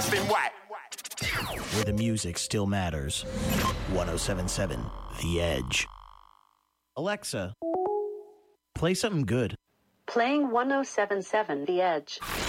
Then what? Where the music still matters. 107.7 The Edge. Alexa, play something good. Playing 107.7 The Edge.